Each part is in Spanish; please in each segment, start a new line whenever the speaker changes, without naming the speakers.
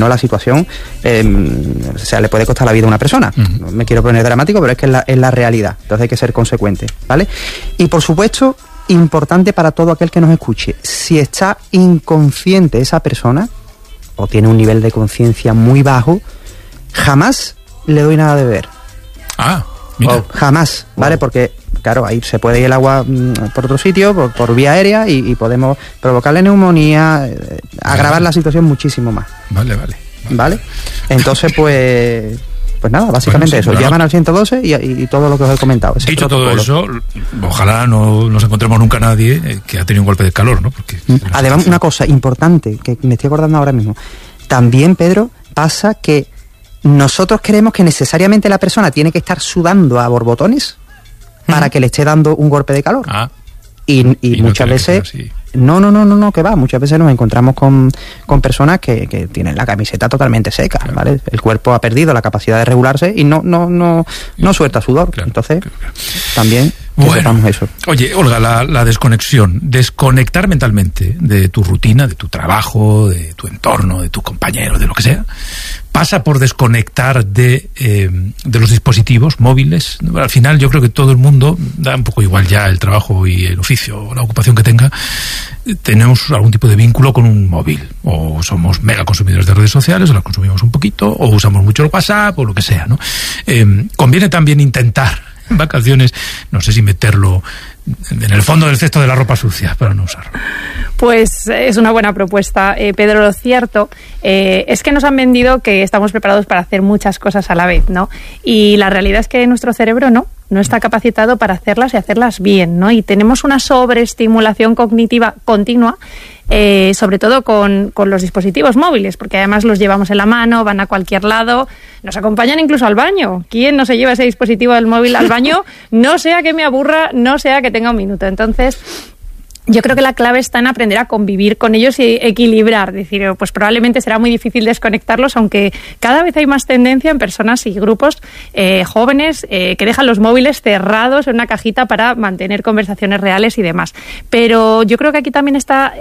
no la situación le puede costar la vida a una persona. No me quiero poner dramático, pero es que es la realidad. Entonces hay que ser consecuente, ¿vale? Y por supuesto, importante para todo aquel que nos escuche, si está inconsciente esa persona o tiene un nivel de conciencia muy bajo, jamás le doy nada de beber.
Mira.
Jamás, ¿vale? Porque, claro, ahí se puede ir el agua por otro sitio, por vía aérea, y podemos provocarle neumonía, agravar la situación muchísimo más. Vale. Entonces, pues nada, básicamente eso. Llaman al 112 y todo lo que os he comentado.
Dicho todo eso, ojalá no nos encontremos nunca nadie que ha tenido un golpe de calor, ¿no? Porque
además, una cosa importante que me estoy acordando ahora mismo. También, Pedro, pasa que nosotros creemos que necesariamente la persona tiene que estar sudando a borbotones para que le esté dando un golpe de calor. Y muchas veces... No, que va. Muchas veces nos encontramos con personas que tienen la camiseta totalmente seca, ¿vale? El cuerpo ha perdido la capacidad de regularse y no suelta sudor. Entonces, también sepamos eso.
Oye, Olga, la desconexión, desconectar mentalmente de tu rutina, de tu trabajo, de tu entorno, de tus compañeros, de lo que sea, pasa por desconectar de los dispositivos móviles. Al final yo creo que todo el mundo, da un poco igual ya el trabajo y el oficio o la ocupación que tenga, tenemos algún tipo de vínculo con un móvil, o somos mega consumidores de redes sociales, o las consumimos un poquito, o usamos mucho el WhatsApp, o lo que sea, ¿no? Conviene también intentar en vacaciones, no sé si meterlo en el fondo del cesto de la ropa sucia para no usarlo.
Pues es una buena propuesta, Pedro. Lo cierto es que nos han vendido que estamos preparados para hacer muchas cosas a la vez, ¿no? Y la realidad es que nuestro cerebro no está capacitado para hacerlas y hacerlas bien, ¿no? Y tenemos una sobreestimulación cognitiva continua, sobre todo con los dispositivos móviles, porque además los llevamos en la mano, van a cualquier lado, nos acompañan incluso al baño. ¿Quién no se lleva ese dispositivo del móvil al baño? No sea que me aburra, no sea que tenga un minuto. Entonces, yo creo que la clave está en aprender a convivir con ellos y equilibrar. Es decir, pues probablemente será muy difícil desconectarlos, aunque cada vez hay más tendencia en personas y grupos jóvenes que dejan los móviles cerrados en una cajita para mantener conversaciones reales y demás. Pero yo creo que aquí también está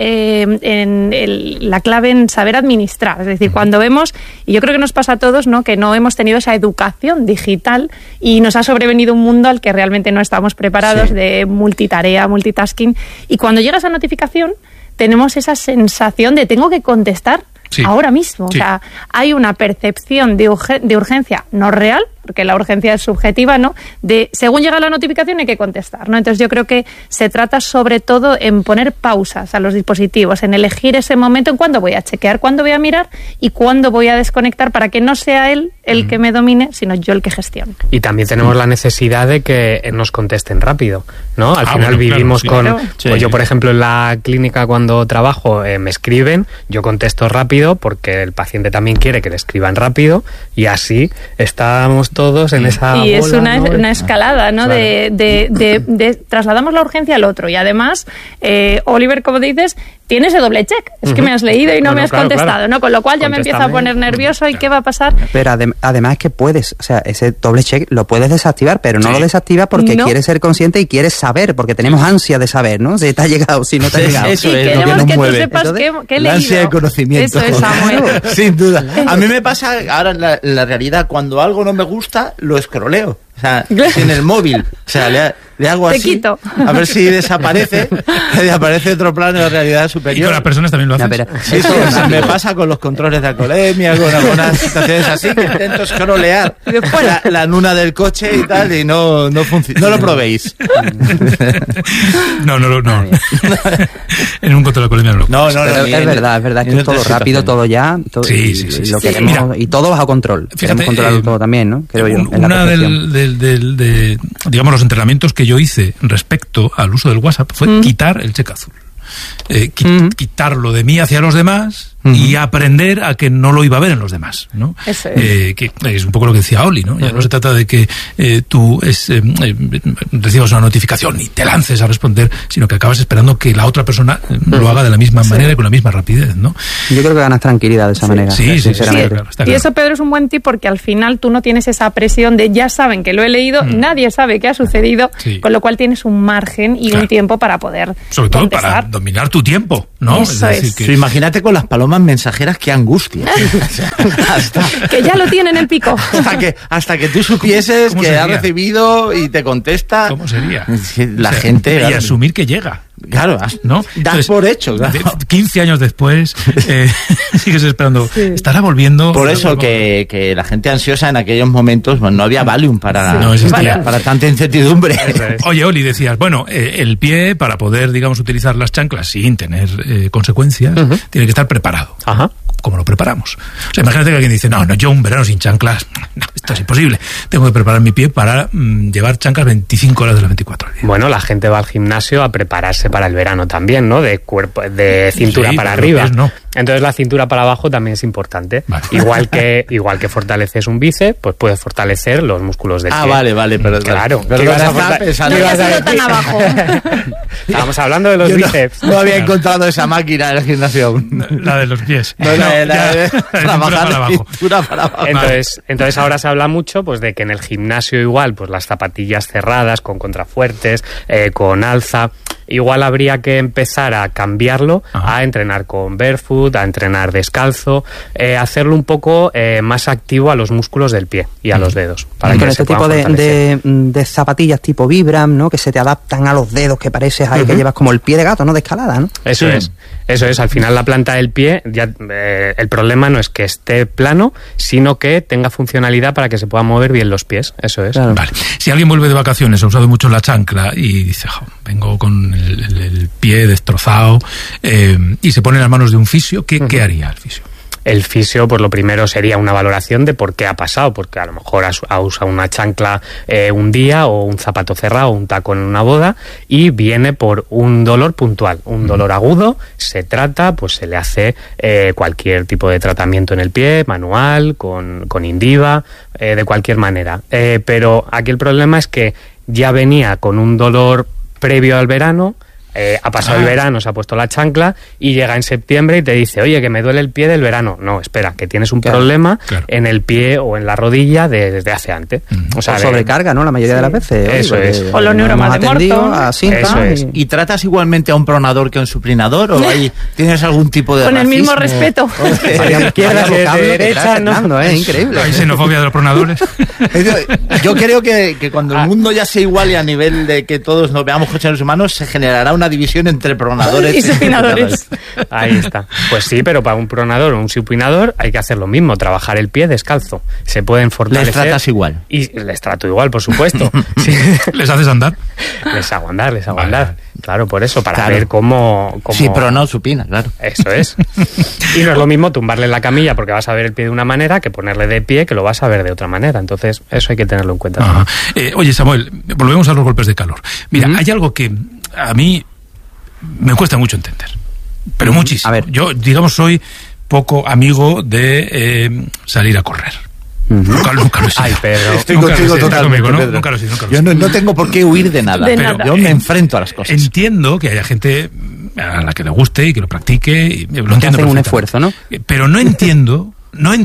la clave en saber administrar. Es decir, cuando vemos, y yo creo que nos pasa a todos, ¿no?, que no hemos tenido esa educación digital y nos ha sobrevenido un mundo al que realmente no estamos preparados, de multitarea, multitasking, y cuando llega esa notificación tenemos esa sensación de tengo que contestar ahora mismo. O sea, hay una percepción de urgencia no real, porque la urgencia es subjetiva, ¿no? De según llega la notificación hay que contestar, ¿no? Entonces yo creo que se trata sobre todo en poner pausas a los dispositivos, en elegir ese momento en cuándo voy a chequear, cuándo voy a mirar y cuándo voy a desconectar, para que no sea él el que me domine, sino yo el que gestione.
Y también tenemos la necesidad de que nos contesten rápido, ¿no? Al final vivimos pues yo, por ejemplo, en la clínica cuando trabajo me escriben, yo contesto rápido porque el paciente también quiere que le escriban rápido, y así estamos todos en esa bola,
es una,
¿no?
una escalada, ¿no? Claro. De trasladamos la urgencia al otro, y además, Oliver, como dices, tiene ese doble check. Es que me has leído y no me has contestado, ¿no? Con lo cual ya me empiezo a poner nervioso. ¿Y qué va a pasar?
Pero además es que puedes, o sea, ese doble check lo puedes desactivar, pero no lo desactivas porque quieres ser consciente y quieres saber, porque tenemos ansia de saber, ¿no? Si te ha llegado, si no te ha llegado.
Eso
y
es lo que nos mueve.
Tú sepas qué he leído.
La ansia de conocimiento.
Eso es, Samuel.
Sin duda. A mí me pasa ahora en la realidad, cuando algo no me gusta, lo escroleo. O sea, en el móvil. O sea, le hago así.
Te quito.
A ver si desaparece. Y aparece otro plano de realidad superior.
Y con las personas también lo hacen.
Eso me pasa con los controles de alcoholemia, con algunas situaciones así, que intento scrollear la luna del coche y tal, y no funciona. No lo probéis.
No. En un control de alcoholemia no.
No.
Es verdad. Esto es todo rápido, todo ya. Todo,
sí.
Lo queremos, mira, y todo bajo control. Queremos controlarlo todo también, ¿no? Creo yo.
Una digamos, los entrenamientos que yo hice respecto al uso del WhatsApp fue quitar el check azul. Quitarlo de mí hacia los demás y aprender a que no lo iba a ver en los demás, ¿no?
Eso es.
Que es un poco lo que decía Oli, ¿no? Ya no se trata de que tú recibas una notificación y te lances a responder, sino que acabas esperando que la otra persona lo haga de la misma manera y con la misma rapidez, ¿no?
Yo creo que ganas tranquilidad de esa manera.
Sí, claro,
y eso, Pedro, es un buen tip, porque al final tú no tienes esa presión de ya saben que lo he leído, nadie sabe qué ha sucedido, con lo cual tienes un margen y un tiempo para poder
sobre todo contestar. Para dominar tu tiempo, ¿no?
Eso es.
Imagínate con las palomas palomas mensajeras, qué angustia.
Que ya lo tiene en el pico.
Hasta que tú supieses que ha recibido y te contesta.
¿Cómo sería?
La gente...
Y asumir que llega.
Claro,
¿no?
Das por hecho. Claro.
15 años después, sigues esperando. Sí. Estará volviendo.
Por eso que la gente ansiosa en aquellos momentos, bueno, no había Valium para tanta incertidumbre.
Oye, Oli, decías, bueno, el pie, para poder, digamos, utilizar las chanclas sin tener consecuencias, tiene que estar preparado.
Ajá.
¿Cómo lo preparamos? O sea, imagínate que alguien dice, no, yo un verano sin chanclas, no, esto es imposible. Tengo que preparar mi pie para llevar chanclas 25 horas de las 24 al día.
Bueno, la gente va al gimnasio a prepararse para el verano también, ¿no? De cintura para arriba.
No.
Entonces la cintura para abajo también es importante.
Vale.
Igual que fortaleces un bíceps, pues puedes fortalecer los músculos del pie.
Vale, pero
claro.
Pero estaba pensando.
No tan abajo.
Estábamos hablando de los bíceps.
No había encontrado esa máquina en el gimnasio.
La de los pies.
Trabajar cintura para abajo.
Entonces ahora se habla mucho pues de que en el gimnasio igual, pues las zapatillas cerradas, con contrafuertes, con alza, igual habría que empezar a cambiarlo, a entrenar con barefoot, a entrenar descalzo, hacerlo un poco más activo a los músculos del pie y a los dedos.
Para con este tipo de zapatillas tipo Vibram, ¿no? Que se te adaptan a los dedos, que pareces ahí que llevas como el pie de gato, ¿no? De escalada, ¿no?
Eso es. Al final la planta del pie, ya el problema no es que esté plano, sino que tenga funcionalidad para que se puedan mover bien los pies. Eso es.
Claro. Vale. Si alguien vuelve de vacaciones, ha usado mucho la chancla y dice, vengo con el pie destrozado, y se pone en las manos de un fisio, ¿qué haría el fisio?
El fisio, pues lo primero sería una valoración de por qué ha pasado, porque a lo mejor ha usado una chancla un día, o un zapato cerrado, o un taco en una boda, y viene por un dolor puntual, un dolor agudo, se trata, pues se le hace cualquier tipo de tratamiento en el pie, manual, con Indiva, de cualquier manera. Pero aquí el problema es que ya venía con un dolor previo al verano, ha pasado el verano, se ha puesto la chancla y llega en septiembre y te dice, oye, que me duele el pie del verano. No, espera, que tienes un problema en el pie o en la rodilla desde hace antes.
O sea, sobrecarga, ¿no? La mayoría de las veces.
Eso es.
O los neuromas de Morton.
Eso es.
¿Y tratas igualmente a un pronador que a un supinador? ¿O tienes algún tipo de
con
racismo?
el mismo respeto.
Izquierda, derecha, ¿no?
Es increíble.
Hay xenofobia de los pronadores.
Yo creo que cuando el mundo ya se iguale a nivel de que todos nos veamos con seres humanos, se generará una división entre pronadores
y supinadores.
Ahí está. Pues sí, pero para un pronador o un supinador hay que hacer lo mismo, trabajar el pie descalzo. Se pueden fortalecer.
¿Les tratas igual?
Y les trato igual, por supuesto. Sí.
¿Les haces andar?
Les hago andar. Vale. Claro, por eso, para ver cómo...
Sí, pero no supina, claro.
Eso es. Y no es lo mismo tumbarle en la camilla porque vas a ver el pie de una manera que ponerle de pie que lo vas a ver de otra manera. Entonces, eso hay que tenerlo en cuenta.
Oye, Samuel, volvemos a los golpes de calor. Mira, hay algo que a mí me cuesta mucho entender, pero muchísimo. A ver, yo, digamos, soy poco amigo de salir a correr. Nunca lo he sido.
Ay, Pedro.
Estoy contigo totalmente,
conmigo, ¿no? Nunca lo he sido.
Yo no tengo por qué huir de nada. Yo me enfrento a las cosas.
Entiendo que haya gente a la que le guste y que lo practique. Y lo entiendo.
Hacen un esfuerzo, ¿no?
Pero no entiendo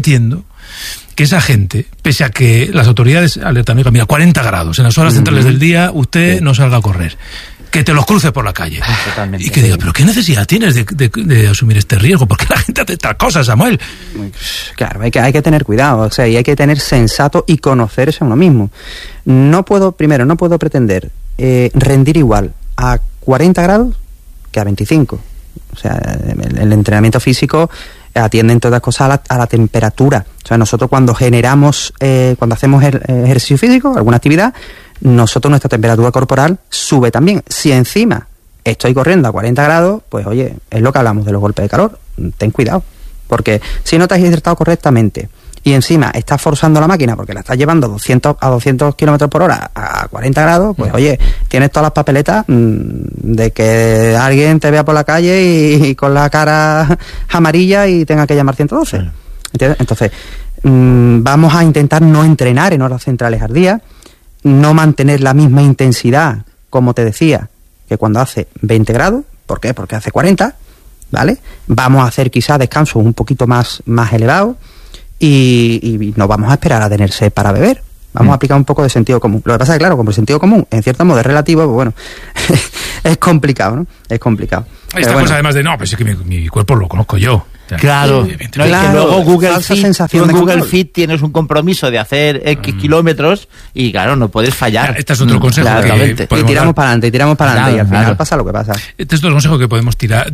que esa gente, pese a que las autoridades alertan, mira, 40 grados, en las horas centrales del día, usted no salga a correr. Que te los cruce por la calle.
Totalmente.
Y que diga, pero ¿qué necesidad tienes de asumir este riesgo? ¿Por qué la gente hace estas cosas, Samuel?
Claro, hay que tener cuidado, o sea, y hay que tener sensato y conocerse a uno mismo. No puedo pretender rendir igual a 40 grados que a 25. O sea, el entrenamiento físico atiende en todas cosas a la temperatura. O sea, nosotros cuando cuando hacemos ejercicio físico, alguna actividad, nuestra temperatura corporal sube también. Si encima estoy corriendo a 40 grados, pues oye, es lo que hablamos de los golpes de calor. Ten cuidado, porque si no te has hidratado correctamente y encima estás forzando la máquina porque la estás llevando a 200 kilómetros por hora a 40 grados, pues oye, tienes todas las papeletas de que alguien te vea por la calle y con la cara amarilla y tenga que llamar 112. ¿Entiendes? Entonces, vamos a intentar no entrenar en horas centrales al día, no mantener la misma intensidad, como te decía, que cuando hace 20 grados. ¿Por qué? Porque hace 40, ¿vale? Vamos a hacer quizás descansos un poquito más elevados y no vamos a esperar a tener sed para beber. Vamos a aplicar un poco de sentido común. Lo que pasa es que, claro, como el sentido común, en cierto modo, es relativo, pues bueno, es complicado, ¿no? Es complicado.
Esta cosa además de, no, pues es que mi cuerpo lo conozco yo.
Claro, no,
claro,
que luego Google
Fit
tienes un compromiso de hacer X kilómetros y claro, no puedes fallar.
Este es otro consejo que
y tiramos para adelante y al final pasa lo que pasa.
Este es otro consejo que podemos tirar,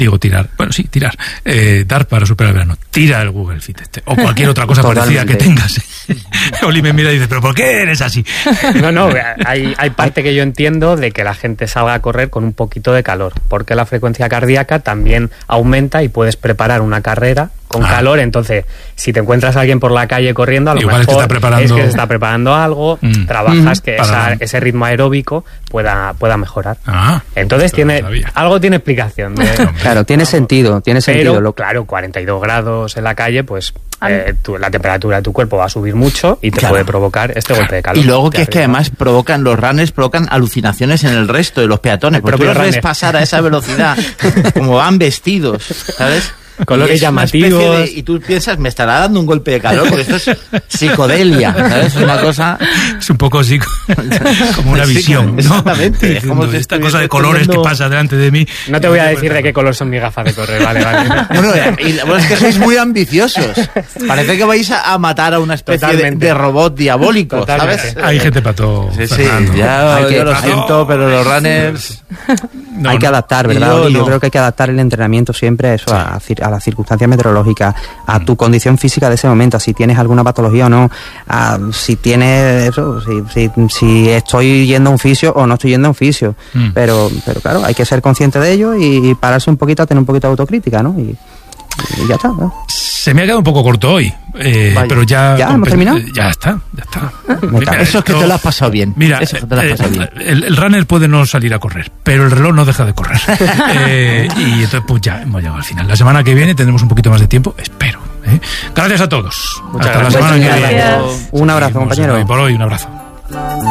dar para superar el verano. Tira el Google Fit o cualquier otra cosa parecida que tengas. Oli me mira y dice, ¿pero por qué eres así?
No, hay parte que yo entiendo de que la gente salga a correr con un poquito de calor, porque la frecuencia cardíaca también aumenta y puedes preparar una carrera con calor. Entonces, si te encuentras a alguien por la calle corriendo, a lo mejor es que se está preparando algo, trabajas que ese ritmo aeróbico pueda mejorar. Entonces algo tiene explicación.
Claro, tiene sentido.
Pero, claro, 42 grados en la calle, pues la temperatura de tu cuerpo va a subir mucho y te puede provocar este golpe de calor.
Y luego que es que además los runners provocan alucinaciones en el resto de los peatones, porque tú los ves pasar a esa velocidad, como van vestidos, ¿sabes?
Colores llamativos.
Y tú piensas, me estará dando un golpe de calor, porque esto es psicodelia, ¿sabes? Es una cosa...
Es un poco como una visión, ¿no?
Exactamente. Es como
esta cosa de colores que pasa delante de mí.
No te voy a decir de qué color son mis gafas de correr, vale.
Bueno, es que sois muy ambiciosos. Parece que vais a matar a una especie de robot diabólico, ¿sabes?
Hay gente para todo.
Sí, yo lo siento, pero los runners...
hay que adaptar, ¿verdad? Yo creo que hay que adaptar el entrenamiento siempre a eso, a las circunstancias meteorológicas, a tu condición física de ese momento, a si tienes alguna patología o no, a si tienes eso, si estoy yendo a un fisio o no estoy yendo a un fisio. Pero claro, hay que ser consciente de ello y pararse un poquito a tener un poquito de autocrítica, ¿no? Y ya está, ¿no?
Se me ha quedado un poco corto hoy, pero ya
hemos terminado.
Ya está.
Mira, eso es que te lo has pasado bien.
Mira, el runner puede no salir a correr, pero el reloj no deja de correr. Y entonces pues ya hemos llegado al final. La semana que viene tendremos un poquito más de tiempo, espero. Gracias a todos.
Muchas
Hasta
gracias.
La semana que viene.
Un abrazo, compañero.
Por hoy, un abrazo.